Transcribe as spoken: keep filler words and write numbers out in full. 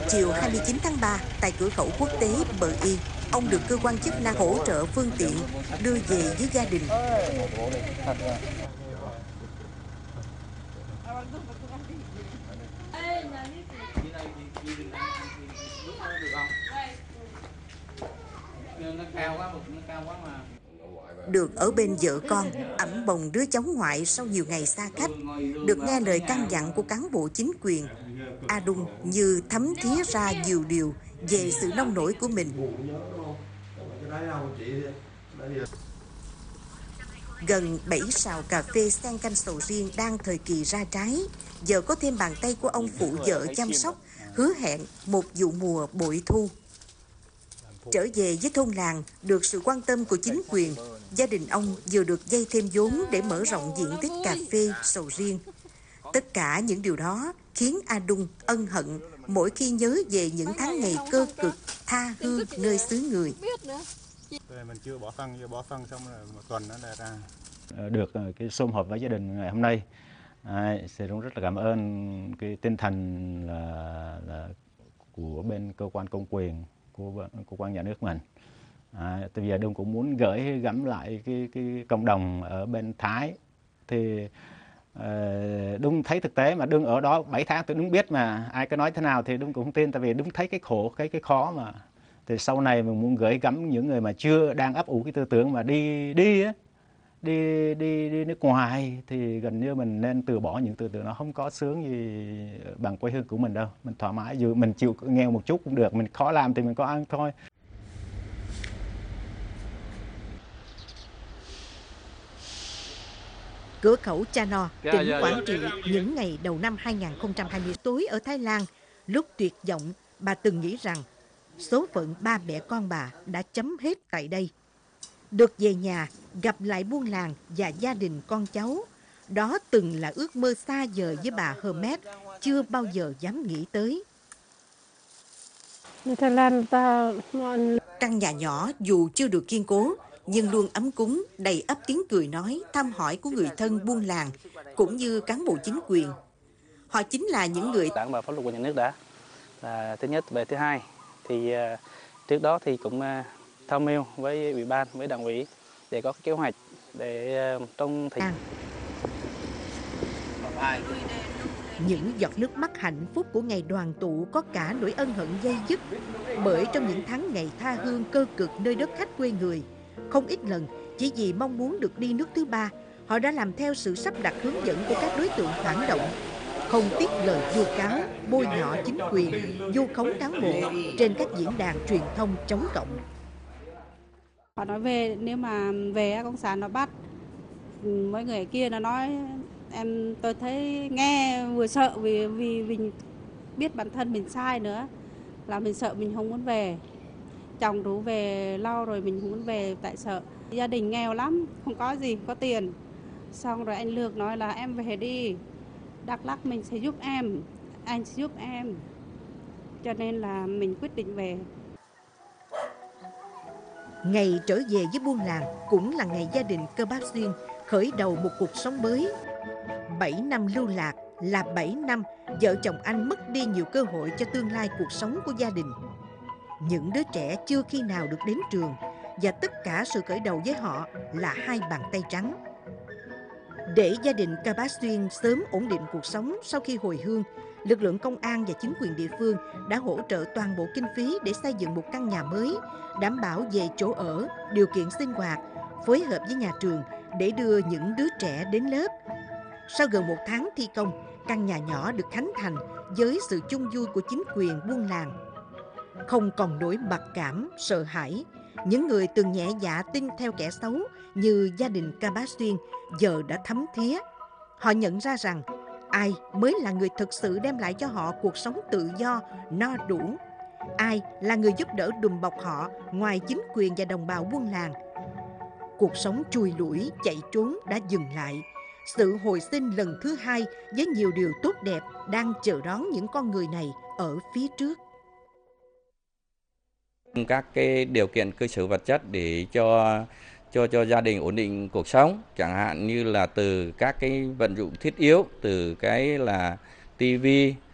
Chiều hai mươi chín tháng ba, tại cửa khẩu quốc tế Bờ Y, ông được cơ quan chức năng hỗ trợ phương tiện đưa về với gia đình. Được ở bên vợ con, ẵm bồng đứa cháu ngoại sau nhiều ngày xa cách, được nghe lời căn dặn của cán bộ chính quyền, A Đung như thấm thía ra nhiều điều về sự nông nổi của mình. Gần bảy sào cà phê xen canh sầu riêng đang thời kỳ ra trái, giờ có thêm bàn tay của ông phụ vợ chăm sóc, hứa hẹn một vụ mùa bội thu. Trở về với thôn làng, được sự quan tâm của chính quyền, gia đình ông vừa được vay thêm vốn để mở rộng diện tích cà phê, sầu riêng. Tất cả những điều đó khiến A Đung ân hận mỗi khi nhớ về những tháng ngày cơ cực, tha hương nơi xứ người. Mình chưa bỏ phân, chưa bỏ phân xong rồi một tuần nó là ra. Được cái sum họp với gia đình ngày hôm nay, à, sẽ cũng rất là cảm ơn cái tinh thần là, là của bên cơ quan công quyền, của cơ quan nhà nước mình. À, bây giờ Đung cũng muốn gửi gắm lại cái cái cộng đồng ở bên Thái thì uh, Đung thấy thực tế mà Đung ở đó bảy tháng tôi Đung biết mà ai có nói thế nào thì Đung cũng không tin, tại vì Đung thấy cái khổ cái cái khó mà. Thì sau này mình muốn gửi gắm những người mà chưa đang ấp ủ cái tư tưởng mà đi đi á, đi đi đi nước ngoài thì gần như mình nên từ bỏ những tư tưởng nó không có sướng gì bằng quê hương của mình đâu. Mình thoải mái, dù mình chịu nghèo một chút cũng được, mình khó làm thì mình có ăn thôi. Cửa khẩu Cha No, tỉnh Quảng Trị những ngày đầu năm hai nghìn không trăm hai mươi. Tối ở Thái Lan, lúc tuyệt vọng, bà từng nghĩ rằng số phận ba mẹ con bà đã chấm hết tại đây. Được về nhà, gặp lại buôn làng và gia đình con cháu, đó từng là ước mơ xa vời với bà Hermes, chưa bao giờ dám nghĩ tới. Căn nhà nhỏ dù chưa được kiên cố, nhưng luôn ấm cúng, đầy ắp tiếng cười nói, thăm hỏi của người thân buôn làng, cũng như cán bộ chính quyền. Họ chính là những người Đảng và pháp luật của nhà nước đã là thứ nhất. Về thứ hai thì uh, trước đó thì cũng uh, tham mưu với ủy ban, với đảng ủy để có kế hoạch để uh, trong thời những giọt nước mắt hạnh phúc của ngày đoàn tụ có cả nỗi ân hận dây dứt, bởi trong những tháng ngày tha hương cơ cực nơi đất khách quê người, không ít lần chỉ vì mong muốn được đi nước thứ ba, họ đã làm theo sự sắp đặt hướng dẫn của các đối tượng phản động, không tiếc lời vu cáo, bôi nhọ chính quyền, vu khống cán bộ trên các diễn đàn truyền thông chống cộng. Họ nói về nếu mà về Cộng sản nó bắt mấy người kia, nó nói em tôi thấy nghe vừa sợ vì vì mình biết bản thân mình sai nữa, là mình sợ, mình không muốn về. Chồng rủ về lâu rồi mình không muốn về tại sợ. Gia đình nghèo lắm, không có gì, không có tiền. Xong rồi anh Lược nói là em về đi, Đắk Lắk mình sẽ giúp em, anh sẽ giúp em. Cho nên là mình quyết định về. Ngày trở về với buôn làng cũng là ngày gia đình Cơ Bác Xuyên khởi đầu một cuộc sống mới. Bảy năm lưu lạc là bảy năm vợ chồng anh mất đi nhiều cơ hội cho tương lai cuộc sống của gia đình. Những đứa trẻ chưa khi nào được đến trường, và tất cả sự khởi đầu với họ là hai bàn tay trắng. Để gia đình Cơ Bác Xuyên sớm ổn định cuộc sống sau khi hồi hương, lực lượng công an và chính quyền địa phương đã hỗ trợ toàn bộ kinh phí để xây dựng một căn nhà mới, đảm bảo về chỗ ở, điều kiện sinh hoạt, phối hợp với nhà trường để đưa những đứa trẻ đến lớp. Sau gần một tháng thi công, căn nhà nhỏ được khánh thành với sự chung vui của chính quyền buôn làng. Không còn nỗi mặc cảm, sợ hãi, những người từng nhẹ dạ tin theo kẻ xấu như gia đình Cơ Bác Xuyên giờ đã thấm thía. Họ nhận ra rằng ai mới là người thực sự đem lại cho họ cuộc sống tự do, no đủ. Ai là người giúp đỡ đùm bọc họ ngoài chính quyền và đồng bào buôn làng. Cuộc sống chui lủi, chạy trốn đã dừng lại. Sự hồi sinh lần thứ hai với nhiều điều tốt đẹp đang chờ đón những con người này ở phía trước. Các cái điều kiện cơ sở vật chất để cho cho cho gia đình ổn định cuộc sống, chẳng hạn như là từ các cái vận dụng thiết yếu, từ cái là tivi,